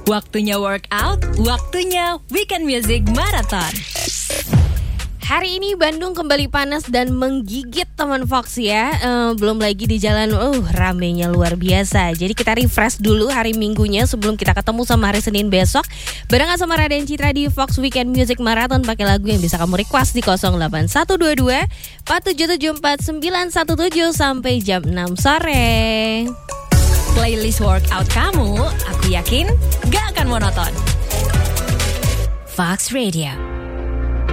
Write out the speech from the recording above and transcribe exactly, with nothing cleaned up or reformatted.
Waktunya workout, waktunya Weekend Music Marathon. Hari ini Bandung kembali panas dan menggigit teman Fox ya. uh, Belum lagi di jalan, uh ramenya luar biasa. Jadi kita refresh dulu hari Minggunya sebelum kita ketemu sama hari Senin besok. Barengan sama Raden Citra di Fox Weekend Music Marathon. Pakai lagu yang bisa kamu request di nol delapan satu dua dua empat tujuh tujuh empat sembilan satu tujuh sampai jam enam sore. Playlist workout kamu, aku yakin gak akan monoton. Fox Radio.